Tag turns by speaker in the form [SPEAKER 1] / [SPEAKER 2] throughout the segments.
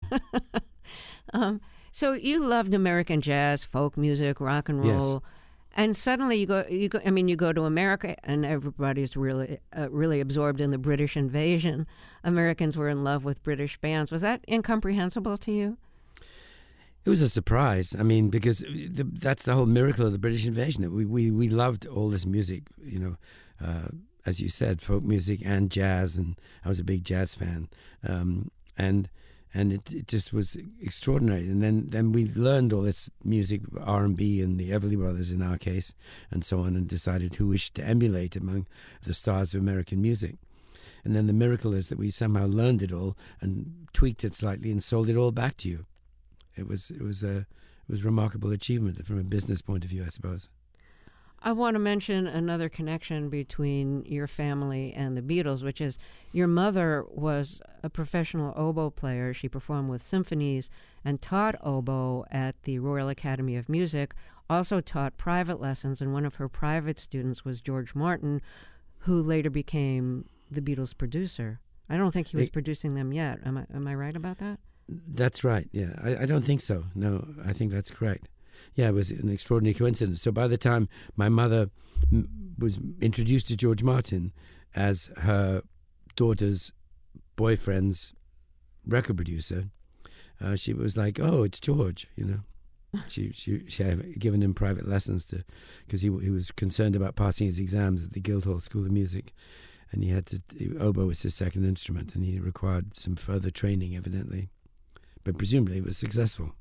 [SPEAKER 1] um, so you loved American jazz, folk music, rock and
[SPEAKER 2] Yes.
[SPEAKER 1] roll, and suddenly you go. I mean, you go to America, and everybody's really absorbed in the British invasion. Americans were in love with British bands. Was that incomprehensible to you?
[SPEAKER 2] It was a surprise. I mean, because that's the whole miracle of the British invasion. That we loved all this music, as you said, folk music and jazz, and I was a big jazz fan, and it just was extraordinary. And then we learned all this music, R&B, and the Everly Brothers in our case, and so on, and decided who wished to emulate among the stars of American music. And then the miracle is that we somehow learned it all and tweaked it slightly and sold it all back to you. It was a remarkable achievement from a business point of view, I suppose.
[SPEAKER 1] I want to mention another connection between your family and the Beatles, which is your mother was a professional oboe player. She performed with symphonies and taught oboe at the Royal Academy of Music, also taught private lessons, and one of her private students was George Martin, who later became the Beatles' producer. I don't think he was producing them yet. Am I right about that?
[SPEAKER 2] That's right, yeah. I don't think so. No, I think that's correct. Yeah, it was an extraordinary coincidence. So by the time my mother was introduced to George Martin as her daughter's boyfriend's record producer, she was like, "Oh, it's George," She had given him private lessons because he was concerned about passing his exams at the Guildhall School of Music, and oboe was his second instrument, and he required some further training, evidently. But presumably it was successful.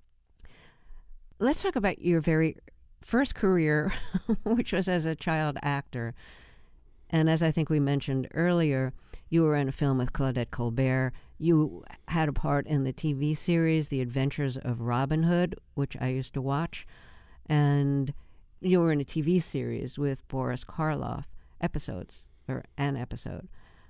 [SPEAKER 1] Let's talk about your very first career, which was as a child actor. And as I think we mentioned earlier, you were in a film with Claudette Colbert. You had a part in the TV series The Adventures of Robin Hood, which I used to watch. And you were in a TV series with Boris Karloff, an episode.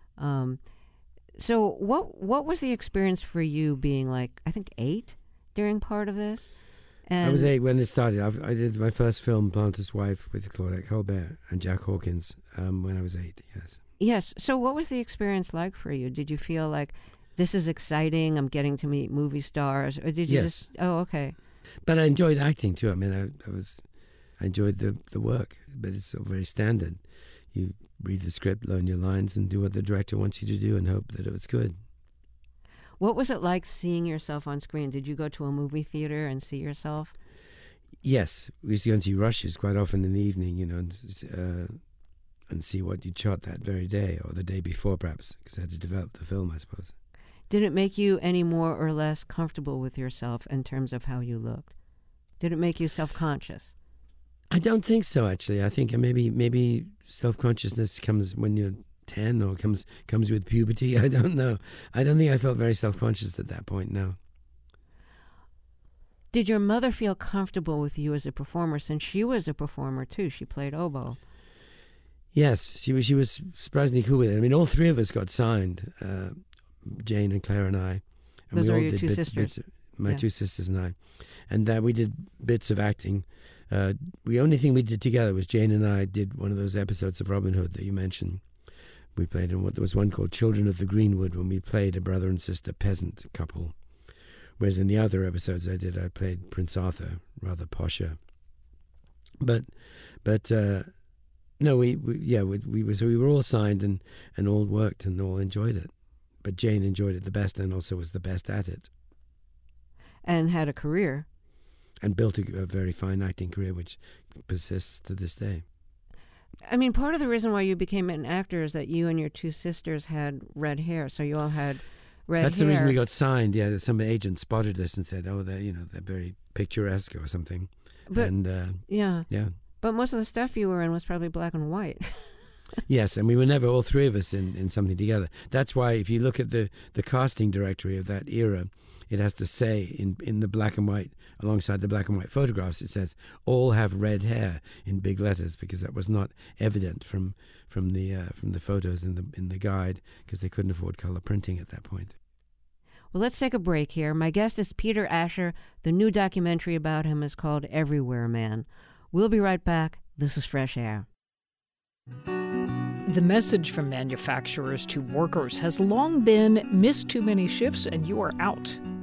[SPEAKER 1] So what was the experience for you being like, I think 8 during part of this?
[SPEAKER 2] I was 8 when it started. I did my first film, Planter's Wife, with Claudette Colbert and Jack Hawkins when I was 8, yes.
[SPEAKER 1] Yes. So what was the experience like for you? Did you feel like, this is exciting, I'm getting to meet movie stars? Or did you just... Oh, okay.
[SPEAKER 2] But I enjoyed acting, too. I mean, I enjoyed the work, but it's all very standard. You read the script, learn your lines, and do what the director wants you to do and hope that it's good.
[SPEAKER 1] What was it like seeing yourself on screen? Did you go to a movie theater and see yourself?
[SPEAKER 2] Yes. We used to go and see rushes quite often in the evening, and see what you'd shot that very day or the day before, perhaps, because I had to develop the film, I suppose.
[SPEAKER 1] Did it make you any more or less comfortable with yourself in terms of how you looked? Did it make you self-conscious?
[SPEAKER 2] I don't think so, actually. I think maybe self-consciousness comes when you're 10 or comes with puberty. I don't know. I don't think I felt very self-conscious at that point, no.
[SPEAKER 1] Did your mother feel comfortable with you as a performer, since she was a performer too? She played oboe.
[SPEAKER 2] Yes, she was surprisingly cool with it. I mean, all 3 of us got signed, Jane and Claire and I. And
[SPEAKER 1] Those
[SPEAKER 2] we
[SPEAKER 1] are
[SPEAKER 2] all
[SPEAKER 1] your
[SPEAKER 2] did
[SPEAKER 1] two
[SPEAKER 2] bits,
[SPEAKER 1] sisters?
[SPEAKER 2] my 2 sisters and I. And that we did bits of acting. The only thing we did together was Jane and I did one of those episodes of Robin Hood that you mentioned. We played in there was one called Children of the Greenwood, when we played a brother and sister peasant couple. Whereas in the other episodes I played Prince Arthur, rather posher. But no, we were all signed and all worked and all enjoyed it. But Jane enjoyed it the best and also was the best at it.
[SPEAKER 1] And had a career.
[SPEAKER 2] And built a very fine acting career, which persists to this day.
[SPEAKER 1] I mean, part of the reason why you became an actor is that you and your 2 sisters had red hair, so you all had red
[SPEAKER 2] That's
[SPEAKER 1] hair.
[SPEAKER 2] the reason we got signed. Yeah, some agent spotted us and said, "Oh, they're very picturesque or something."
[SPEAKER 1] But,
[SPEAKER 2] and
[SPEAKER 1] yeah. But most of the stuff you were in was probably black and white.
[SPEAKER 2] Yes, and we were never all 3 of us in something together. That's why if you look at the casting directory of that era, it has to say in the black and white, alongside the black and white photographs, it says all have red hair in big letters, because that was not evident from the photos in the guide, because they couldn't afford color printing at that point.
[SPEAKER 1] Well, let's take a break here. My guest is Peter Asher. The new documentary about him is called Everywhere Man. We'll be right back. This is Fresh Air.
[SPEAKER 3] The message from manufacturers to workers has long been, miss too many shifts and you are out.